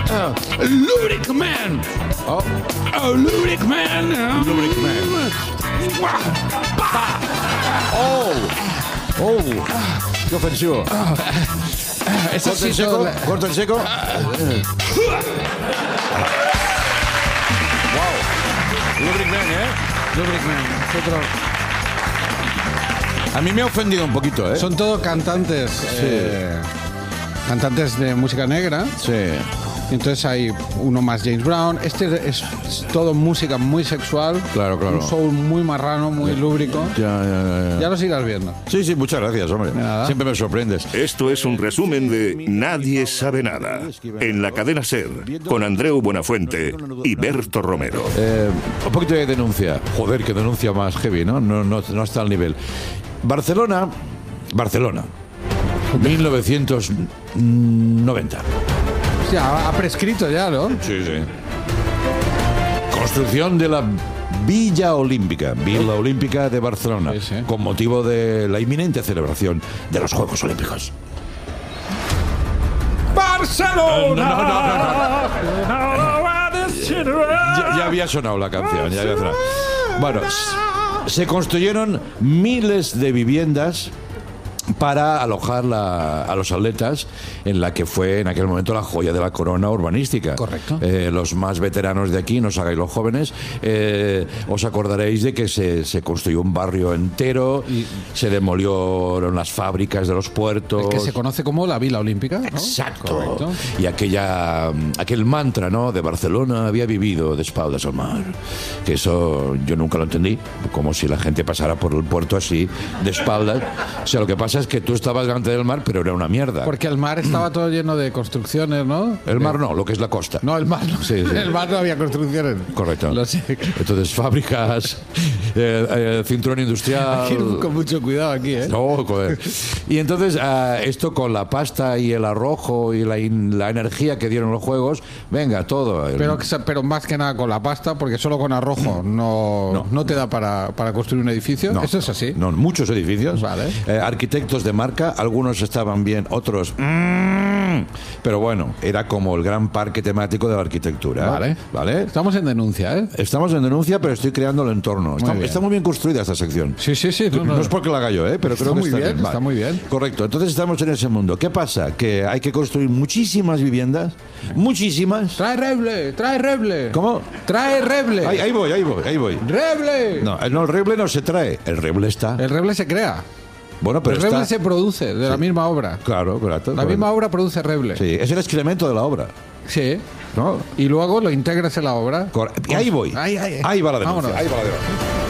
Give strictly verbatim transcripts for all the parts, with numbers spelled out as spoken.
Uh, Lubric Man. Oh, Oh, Lubric Man. Um, Lubric Man. Oh, oh, qué ofensivo. Eso Corta sí, en seco, todo la- corta en seco. Wow. Lubric Man, ¿eh? Lubric Man. Es otro- A mí me ha ofendido un poquito, ¿eh? Son todos cantantes. eh, cantantes de música negra. Sí. Entonces hay uno más James Brown. Este es, es todo música muy sexual. Claro, claro. Un soul muy marrano, muy lúbrico. Ya, ya, ya. Ya los irás viendo. Sí, sí, muchas gracias, hombre. De nada. Siempre me sorprendes. Esto es un resumen de Nadie sabe nada, en la cadena SER, con Andreu Buenafuente y Berto Romero. Eh, un poquito de denuncia. Joder, que denuncia más heavy, ¿no? No, no, no está al nivel. Barcelona, Barcelona, mil novecientos noventa. Ya, ha prescrito ya, ¿no? Sí, sí. Construcción de la Villa Olímpica, Villa Olímpica de Barcelona, Sí, sí. con motivo de la inminente celebración de los Juegos Olímpicos. ¡Barcelona! Ya, ya había sonado la canción, ya había sonado. Bueno, s- se construyeron miles de viviendas para alojar la- a los atletas en la que fue en aquel momento la joya de la corona urbanística. Correcto. Eh, los más veteranos de aquí, no os hagáis los jóvenes, eh, os acordaréis de que se, se construyó un barrio entero, se demolieron las fábricas de los puertos. Que se conoce como la Vila Olímpica, ¿no? Exacto. Correcto. Y aquella, aquel mantra, ¿no? De Barcelona había vivido de espaldas al mar. Que eso yo nunca lo entendí. Como si la gente pasara por el puerto así, de espaldas. O sea, lo que pasa es que tú estabas delante del mar, pero era una mierda. Porque el mar estaba todo lleno de construcciones, ¿no? El mar no, lo que es la costa. No, el mar no. Sí, sí. El mar no había construcciones. Correcto. Lo sé. Entonces, fábricas, eh, eh, cinturón industrial. Hay que ir con mucho cuidado aquí, ¿eh? No, joder. Y entonces, ah, esto con la pasta y el arrojo y la, in- la energía que dieron los juegos, venga, todo. El- Pero, pero más que nada con la pasta, porque solo con arrojo no, no. No. te da para, para construir un edificio. No, Eso es así. No, muchos edificios. Vale. Eh, arquitectos de marca, algunos estaban bien, otros. mm, pero bueno, era como el gran parque temático de la arquitectura. Vale. ¿Vale? Estamos en denuncia, ¿eh? Estamos en denuncia, pero estoy creando el entorno. Está bien. está muy bien construida esta sección. Sí, sí, sí. No, es porque la haga yo, ¿eh? Pero Está creo que muy está bien, bien. está muy bien. Correcto. Entonces estamos en ese mundo. ¿Qué pasa? Que hay que construir muchísimas viviendas. Muchísimas. Trae reble, trae reble. ¿Cómo? Trae reble. Ahí, ahí voy, ahí voy, ahí voy. ¡Reble! No, no, el reble no se trae. El reble está. El reble se crea. Bueno, pero el reble está. se produce de la misma obra. Claro, claro. La misma obra produce reble. Sí, es el excremento de la obra. Sí. ¿No? Y luego lo integras en la obra. Cor- y ahí voy. Ahí, ahí. Ahí va la denuncia. Vámonos. Ahí va la denuncia.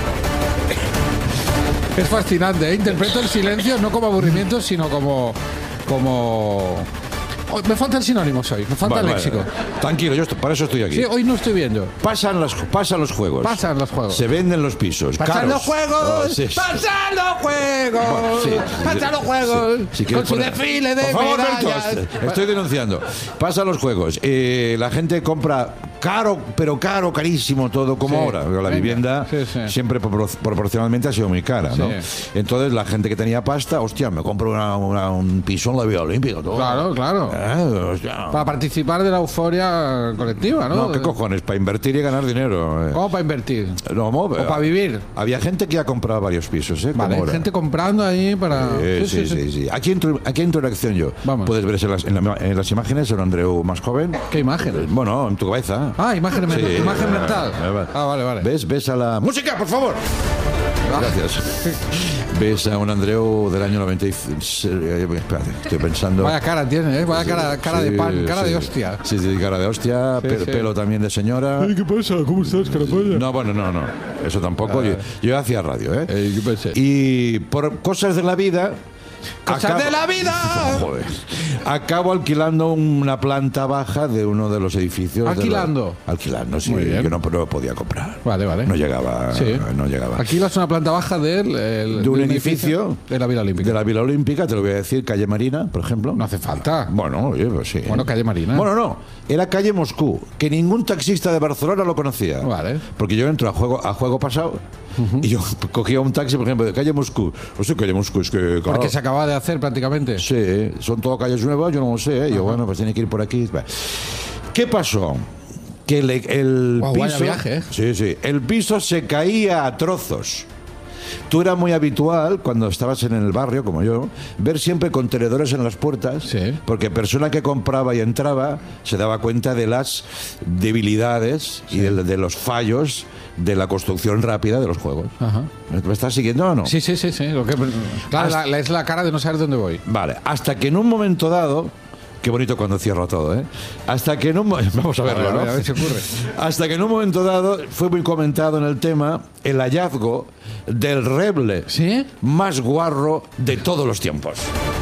Es fascinante, ¿eh? Interpreto el silencio no como aburrimiento, sino como... como... Oh, me falta el sinónimo hoy, me falta Vale, el vale. léxico. Tranquilo, yo estoy- para eso estoy aquí. Sí, hoy no estoy viendo. Pasan, las, pasan los juegos. Pasan los juegos. Se venden los pisos. ¡Pasan caros. los juegos! Ah, sí, sí. ¡Pasan los juegos! Bueno, sí, sí, ¡Pasan sí. los juegos! Sí, si Con quieres su poner- desfile de Por favor, medallas. Berto, estoy denunciando. Pasan los juegos. Eh, la gente compra caro, pero caro, carísimo todo, como Sí, ahora. La venga. vivienda Sí, sí. siempre propor- proporcionalmente ha sido muy cara, ¿no? Sí. Entonces la gente que tenía pasta, hostia, me compro una- una- un piso en la Villa Olímpica. Todo. Claro, claro. Eh, hostia. Para participar de la euforia colectiva, ¿no? No, ¿qué cojones? Para invertir y ganar dinero. eh. ¿Cómo para invertir? No, mo- ¿O para vivir? Había gente que ha comprado varios pisos, ¿eh? Como Vale, ahora. gente comprando ahí para... Eh, sí, sí, sí. Aquí entro, aquí entro en acción yo. Vamos. Puedes ver en las, en la- en las imágenes el Andreu más joven. ¿Qué imagen? Bueno, en tu cabeza. Ah, imagen, men- Sí. imagen mental. Vale, vale. Ah, vale, vale. ¿Ves? ¿Ves a la... ¡Música, por favor! Gracias. ¿Ves a un Andreu del año noventa y cinco? Espérate, estoy pensando... Vaya cara tiene, ¿eh? Vaya cara, cara de Sí, pan, cara sí. de hostia. Sí, sí, cara de hostia, Sí, pe- sí. pelo también de señora. ¿Qué pasa? ¿Cómo estás, carapaya? No, bueno, no, no. Eso tampoco. Yo, yo hacía radio, ¿eh? Eh, ¿qué pasa? Y por cosas de la vida... ¡Cosas de la vida! Joder. Acabo alquilando una planta baja de uno de los edificios. de la- ¿Alquilando? alquilando, sí. Muy bien. Yo no, no podía comprar. Vale, vale. No llegaba. Sí. No llegaba. Aquí es una planta baja del, el- De un edificio de la Vila Olímpica. De la Vila Olímpica, te lo voy a decir, calle Marina, por ejemplo. No hace falta. Bueno, oye, pues sí. Bueno, calle Marina. Bueno, no. Era calle Moscú, que ningún taxista de Barcelona lo conocía. Vale. Porque yo entro a juego, a juego pasado y yo cogía un taxi, por ejemplo, de calle Moscú. No sé, calle Moscú, es que. claro, Porque se acababa de hacer prácticamente. Sí, son todo calles nuevas, yo no lo sé, ¿eh? Yo, bueno, pues tiene que ir por aquí. Va. ¿Qué pasó? Que le- el Guau, piso... vaya viaje, ¿eh? Sí, sí. El piso se caía a trozos. Tú era muy habitual, cuando estabas en el barrio, como yo, ver siempre contenedores en las puertas, Sí. porque persona que compraba y entraba se daba cuenta de las debilidades y de, de los fallos de la construcción rápida de los juegos. Ajá. ¿Me estás siguiendo o no? Sí, sí, sí, sí. Lo que, claro, la- la- es la cara de no saber dónde voy. Vale, hasta que en un momento dado... Qué bonito cuando cierro todo, ¿eh? Hasta que en un... mo- Vamos a verlo, A ver, ¿no? a ver, a ver si ocurre. Hasta que en un momento dado fue muy comentado en el tema el hallazgo del reble ¿Sí? más guarro de todos los tiempos.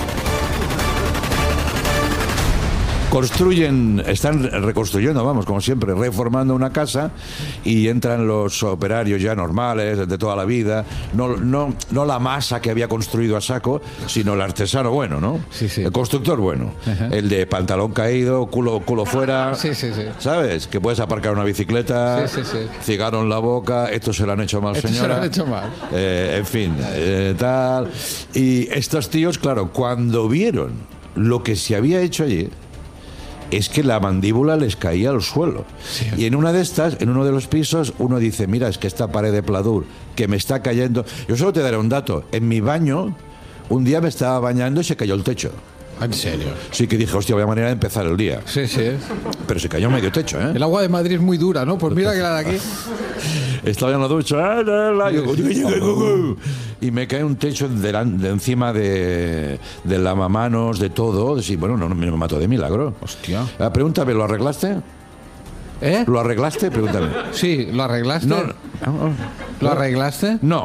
Construyen, están reconstruyendo, vamos, como siempre, reformando una casa y entran los operarios ya normales, de toda la vida, no, no, no la masa que había construido a saco, sino el artesano bueno, ¿no? Sí, sí. El constructor bueno. Ajá. El de pantalón caído, culo, culo fuera. Sí, sí, sí. ¿Sabes? Que puedes aparcar una bicicleta, Sí, sí, sí. cigarro en la boca, esto se lo han hecho mal, Esto se señora. lo han hecho mal. Eh, en fin, eh, tal. Y estos tíos, claro, cuando vieron lo que se había hecho allí, es que la mandíbula les caía al suelo. Y en una de estas, en uno de los pisos, uno dice, mira, es que esta pared de pladur que me está cayendo... Yo solo te daré un dato. En mi baño, un día me estaba bañando y se cayó el techo. ¿En serio? Sí que dije, hostia, vaya manera de empezar el día. Sí, sí. Pero se cayó medio techo, ¿eh? El agua de Madrid es muy dura, ¿no? Pues mira que la de aquí. Estaba en la ducha, ah, la, la, yo, y me cae un techo de, la- de encima de, de lavamanos, de todo. Sí, bueno, no, no me mató de milagro. Hostia. Ah, pregúntame, ¿lo arreglaste? ¿Eh? ¿Lo arreglaste? Pregúntame. Sí, ¿lo arreglaste? No, no, ¿Lo arreglaste? no,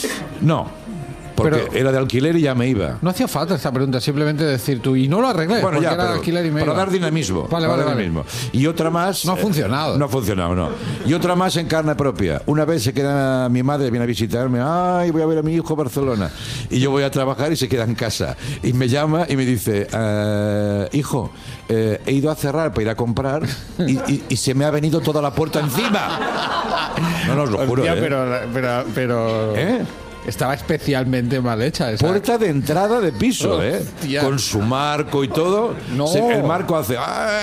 no, porque Pero- era de alquiler y ya me iba. No hacía falta esta pregunta, simplemente decir tú, y no lo arreglé, Bueno, porque ya, era pero alquiler y me para iba. dar dinamismo. Vale, para vale, dar vale. dinamismo. Y otra más... No ha eh, funcionado. No ha funcionado, no. Y otra más en carne propia. Una vez se queda mi madre, viene a visitarme, ay, voy a ver a mi hijo a Barcelona. Y yo voy a trabajar y se queda en casa. Y me llama y me dice, eh, hijo, eh, he ido a cerrar para ir a comprar y, y- y se me ha venido toda la puerta encima. No, no, os lo juro, Hostia, ¿eh? pero, pero, pero ¿Eh? estaba especialmente mal hecha esa. Puerta de entrada de piso, ¿eh? Hostia. Con su marco y todo. No. Se- el marco hace...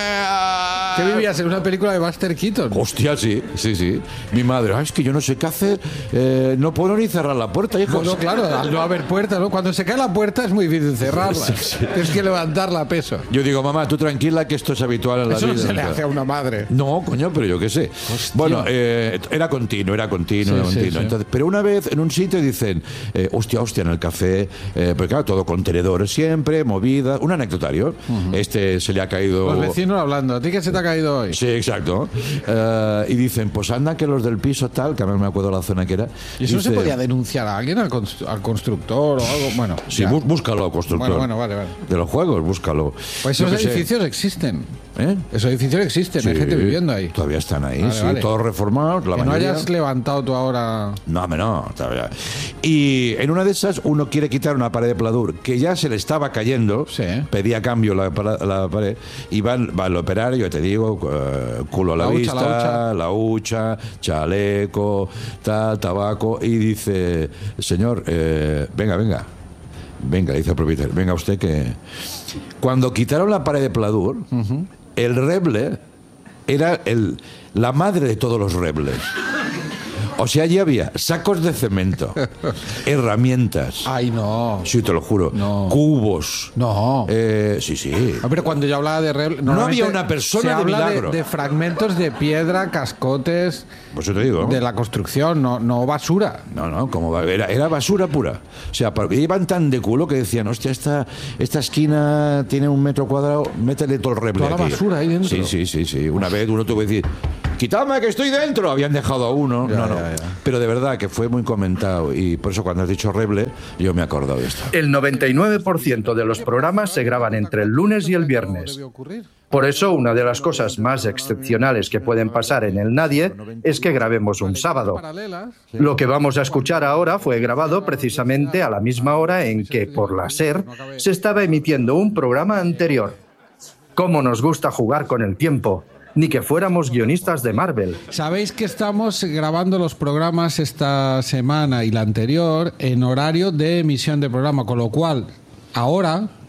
¡ah! ¿Qué vivías en una película de Buster Keaton? Hostia, sí, sí, sí. Mi madre, "Ah, es que yo no sé qué hacer, eh, no puedo ni cerrar la puerta, hijo. No, no, claro, al no haber puerta, ¿no? Cuando se cae la puerta es muy difícil cerrarla. Sí, sí. Tienes que levantarla a peso. Yo digo, mamá, tú tranquila que esto es habitual en la Eso no vida. se le hace a una madre. No, coño, pero yo qué sé. Bueno, eh, era continuo, era continuo, Sí, era sí, continuo. sí. Entonces, pero una vez en un sitio dicen, eh, hostia, hostia, en el café, eh, porque claro, todo contenedores siempre, movidas, un anecdotario. Este se le ha caído... Los vecinos hablando. ¿A ti qué se te ha caído hoy? Sí, exacto. Eh, y dicen, pues anda que los del piso tal, que a mí no me acuerdo la zona que era. ¿Y eso no se dice, podía denunciar a alguien, al, cons- al constructor o algo? Bueno, Sí, ya. bú- búscalo, constructor. Bueno, bueno, vale, vale. De los juegos, búscalo. Pues Yo esos qué sé. edificios existen. ¿Eh? Esos edificios existen, hay Sí, gente viviendo ahí. Todavía están ahí, Vale, sí, vale. todos reformados, la Que no mayoría. hayas levantado tú ahora. No, hombre, no, todavía. Y en una de esas uno quiere quitar una pared de pladur que ya se le estaba cayendo, Sí. pedía cambio la, para- la pared, y va, el- va el operario, te digo, eh, culo a la, La hucha, vista, la hucha. la hucha, chaleco, tal, tabaco, y dice, señor, eh, venga, venga, venga, dice el propietario, venga usted que... Cuando quitaron la pared de pladur, el reble era el, la madre de todos los rebles. O sea, allí había sacos de cemento, herramientas, Ay, no. sí, te lo juro, No. cubos. No. Eh, sí, sí. Ah, pero cuando yo hablaba de reble, normalmente había una persona se de habla milagro. De, fragmentos de piedra, cascotes Pues yo te digo. de la construcción, no, no basura. No, no, como va- era, era basura pura. O sea, pa- iban tan de culo que decían, hostia, esta, esta esquina tiene un metro cuadrado, métele todo el reble Toda la aquí. basura ahí dentro. Sí, sí, sí, sí. Una vez uno tuvo que decir, quítame que estoy dentro. Habían dejado a uno. Ya, no, no. ya, ya. Pero de verdad que fue muy comentado. Y por eso cuando has dicho reble, yo me he acordado de esto. El noventa y nueve por ciento de los programas se graban entre el lunes y el viernes. Por eso, una de las cosas más excepcionales que pueden pasar en el Nadie es que grabemos un sábado. Lo que vamos a escuchar ahora fue grabado precisamente a la misma hora en que, por la SER, se estaba emitiendo un programa anterior. ¿Cómo nos gusta jugar con el tiempo? Ni que fuéramos guionistas de Marvel. Sabéis que estamos grabando los programas esta semana y la anterior en horario de emisión de programa, con lo cual ahora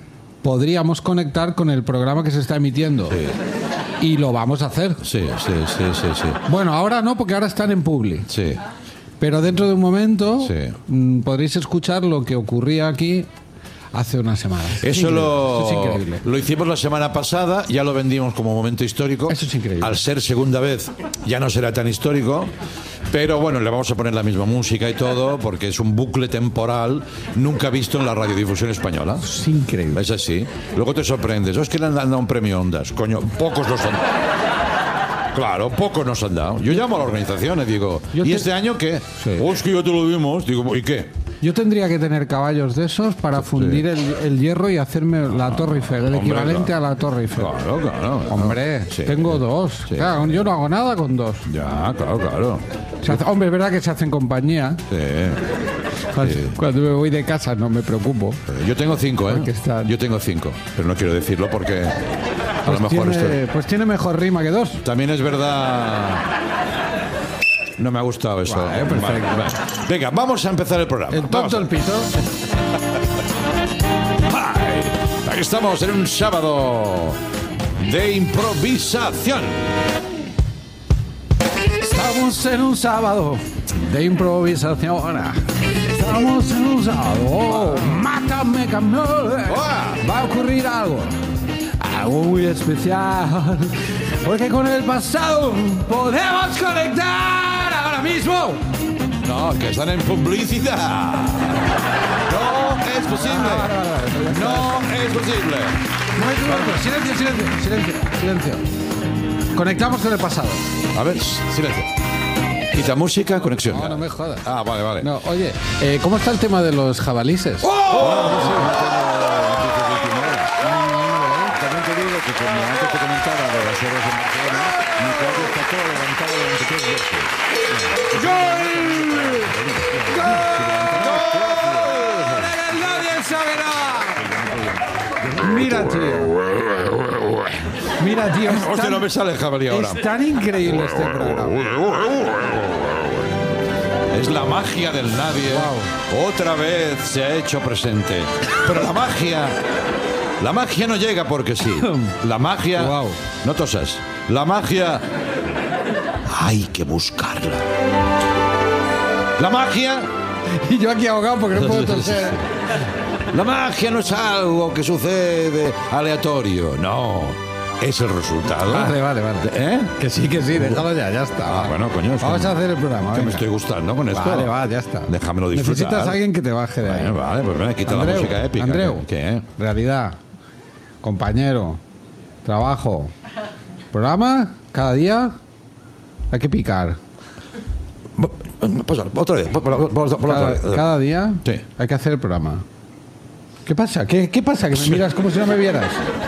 podríamos conectar con el programa que se está emitiendo. Sí. Y lo vamos a hacer. Sí, sí, sí, sí, sí. Bueno, ahora no, porque ahora están en Publi. Sí. Pero dentro de un momento Sí. mm, podréis escuchar lo que ocurría aquí hace unas semanas. Es Eso increíble, lo, eso es increíble. lo hicimos la semana pasada, ya lo vendimos como momento histórico. Eso es increíble. Al ser segunda vez ya no será tan histórico, pero bueno, le vamos a poner la misma música y todo, porque es un bucle temporal nunca visto en la radiodifusión española. Es increíble. Es así. Luego te sorprendes. Oh, es que le han dado un premio Ondas. Coño, pocos los han Claro, pocos nos han dado. Yo llamo a la organización y digo, Yo ¿y te- este año qué? Sí. Oh, es que ya te lo vimos. Digo, ¿y qué? Yo tendría que tener caballos de esos para fundir el, el hierro y hacerme la Torre Eiffel, el Hombre, equivalente claro. a la Torre Eiffel. Claro, claro. Hombre, Sí. tengo dos. Sí. Claro, yo no hago nada con dos. Ya, claro, claro. Se hace- hombre, es verdad que se hacen compañía. Sí. Cuando, cuando me voy de casa no me preocupo. Eh, Yo tengo cinco, ¿eh? Porque están- Yo tengo cinco, pero no quiero decirlo porque a Pues lo mejor tiene, esto... pues tiene mejor rima que dos. También es verdad... No me ha gustado eso. Vale, perfecto. Vale, vale. Venga, vamos a empezar el programa. El Vamos tonto a- el pito. Ay, aquí estamos en un sábado de improvisación. Estamos en un sábado de improvisación. Estamos en un sábado. Oh, mátame, campeón. Va a ocurrir algo. Algo muy especial. Porque con el pasado podemos conectar ahora mismo. No, que están en publicidad. No es posible. No es posible. Un momento, un momento. Silencio, silencio, silencio, silencio. Conectamos con el pasado. A ver, silencio. Quita música, conexión. No, no me jodas. Ah, vale, vale. No, oye, eh, ¿cómo está el tema de los jabalises? También te digo que como antes te comentaba de las obras en Barcelona, mi cuadro está todo levantado durante tres veces. ¡Nadie sabe nada! Mira, tío. Mira, tío. Es Hostia, tan, no me sale el jabalí ahora. es tan increíble este programa. Es la magia del nadie. Otra vez se ha hecho presente. Pero la magia... La magia no llega porque sí. La magia... Wow. No tosas. La magia... Hay que buscarla. La magia... Y yo aquí ahogado porque no puedo toser. La magia no es algo que sucede aleatorio. No. Es el resultado. Vale, vale, vale. ¿Eh? Que sí, que sí, déjalo ya, ya está. Ah, bueno, coño. es que Vamos me- a hacer el programa. Que me venga. estoy gustando con esto. Vale, va, ya está. Déjamelo disfrutar. Necesitas a alguien que te baje de ahí. Bueno, vale, pues venga, quita Andreu, la música épica. Andreu, ¿Qué? realidad, compañero, trabajo, programa, cada día hay que picar. Pues, otra vez. Por, por- por- por la Cada, otra vez. cada día Sí. hay que hacer el programa. ¿Qué pasa? ¿Qué, qué pasa? Que me miras como si no me vieras.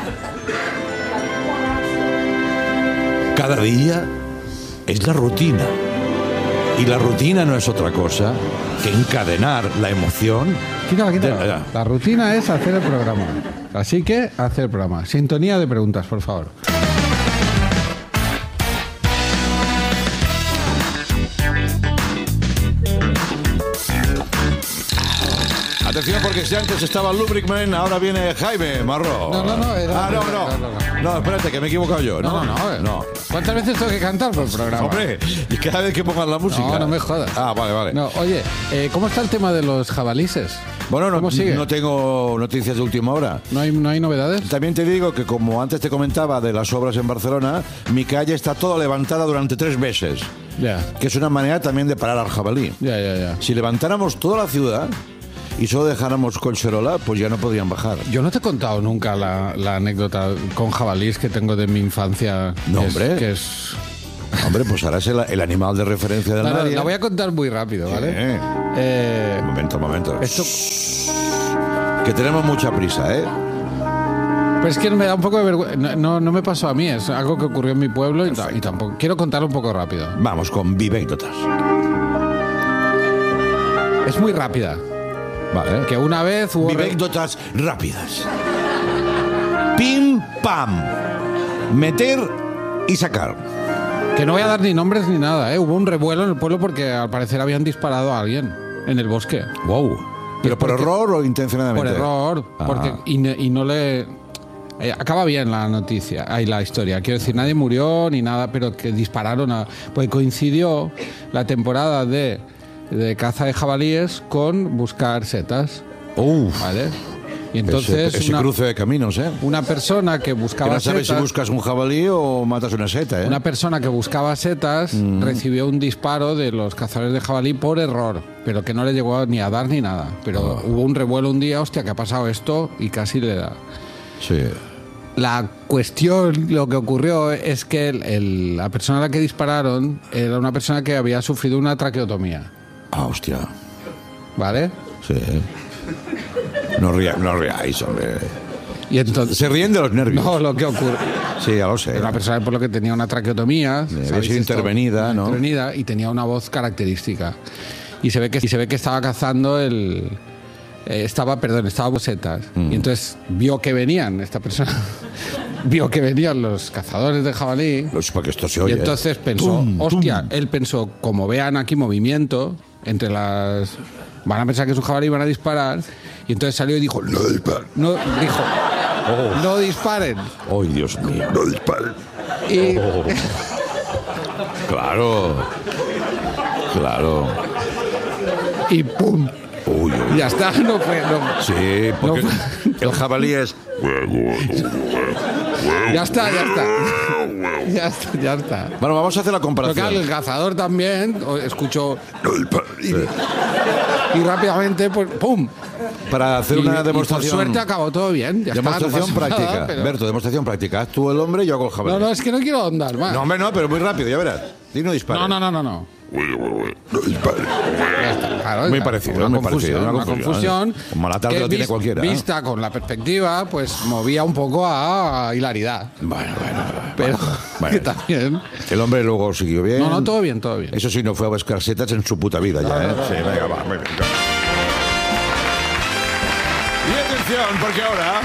Cada día es la rutina. Y la rutina no es otra cosa que encadenar la emoción. Quítala, quítala. De- ya. La rutina es hacer el programa. Así que, hacer el programa. Sintonía de preguntas, por favor. Atención, porque si antes estaba Lubricman, ahora viene Jaime Marró. No, no, no, era- Ah, no, no. no, no, no. No, espérate, que me he equivocado yo. No, no, no. no. ¿Cuántas veces tengo que cantar por el programa? Hombre, y cada vez que pongas la música. No, no me jodas. Ah, vale, vale. No, oye, eh, ¿cómo está el tema de los jabalises? Bueno, no, ¿Cómo sigue? no tengo noticias de última hora. ¿No hay, no hay novedades? También te digo que, como antes te comentaba de las obras en Barcelona, mi calle está toda levantada durante tres meses, Ya, que es una manera también de parar al jabalí. ya, ya, ya. Si levantáramos toda la ciudad y solo dejáramos Collserola, pues ya no podrían bajar. Yo no te he contado nunca la, la anécdota con jabalís que tengo de mi infancia. No, que es- hombre. Que es... Hombre, pues ahora es el, el animal de referencia del La, la- nadie. la voy a contar muy rápido, ¿vale? Eh, Eh, un momento, un momento. esto, Que tenemos mucha prisa, ¿eh? pero es que me da un poco de vergüenza. No, no, no me pasó a mí, es algo que ocurrió en mi pueblo y, ta- y tampoco. Quiero contarlo un poco rápido. Vamos con vivécdotas. Es muy rápida. Vale. Que una vez hubo. re- Vivécdotas rápidas. Pim, pam. Meter y sacar. Que no voy a dar ni nombres ni nada, ¿eh? Hubo un revuelo en el pueblo porque al parecer habían disparado a alguien en el bosque. Wow. ¿Pero por porque, error o intencionadamente? Por error, Ah. porque, y, ne- y no le... eh, acaba bien la noticia, ahí la historia. Quiero decir, nadie murió ni nada, pero que dispararon a... Pues coincidió la temporada de, de caza de jabalíes con buscar setas, Uf, ¿vale? Y entonces ese, ese una, cruce de caminos, ¿eh? una persona que Que buscaba no sabes setas... si buscas un jabalí o matas una seta, ¿eh? Una persona que buscaba setas Mm. recibió un disparo de los cazadores de jabalí por error, pero que no le llegó ni a dar ni nada. Pero Oh. hubo un revuelo un día, hostia, que ha pasado esto y casi le da. Sí. La cuestión, lo que ocurrió es que el- el- la persona a la que dispararon era una persona que había sufrido una traqueotomía, Ah, hostia. ¿vale? Sí. No, ría, no ríais, hombre. Y entonces... Se ríen de los nervios. No, lo que ocurre... Sí, ya lo sé. Era una persona por lo que tenía una traqueotomía, Había ¿sabéis sido esto? intervenida, ¿no? Intervenida y tenía una voz característica. Y se ve que, y se ve que estaba cazando el... eh, estaba, perdón, estaba buscando setas. Mm. Y entonces vio que venían, esta persona, vio que venían los cazadores de jabalí. Los, porque esto se Y oye. entonces pensó, Tum, hostia, él pensó, como vean aquí movimiento entre las... Van a pensar que es un jabalí y van a disparar. Y entonces salió y dijo, no disparen. No, dijo, Oh. no disparen. ¡Ay, Dios mío! No disparen. Y... Oh. Claro. Claro. Y pum, Uy, uy. ya está, no fue, no, Sí, porque No. el jabalí es... ya está, ya está, ya está, ya está. Bueno, vamos a hacer la Pero comparación. claro, el cazador también o- escuchó y, y rápidamente, pues, pum. Para hacer Y- una y demostración... por suerte acabó todo bien. Ya está, no demostración pasó nada, práctica. pero- Berto, demostración práctica. Haz tú el hombre, yo hago el jabalí. No, no, es que no quiero ahondar más. No, hombre, no, pero muy rápido, ya verás. Y no dispara. No, no, no, no, no. Ya está, claro, Muy ya. parecido, Una muy confusión, parecido, una una confusión. confusión. Como a la tarde que lo tiene vis- cualquiera, ¿eh? Vista con la perspectiva, pues movía un poco a hilaridad. Bueno, bueno. Pero bueno. que también. El hombre luego siguió bien. No, no, todo bien, todo bien. Eso sí, no fue a buscar setas en su puta vida ya, ¿eh? Sí, venga, va, muy bien. Y atención, porque ahora...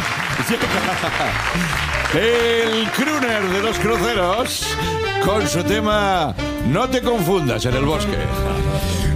El crooner de los cruceros con su tema No te confundas en el bosque.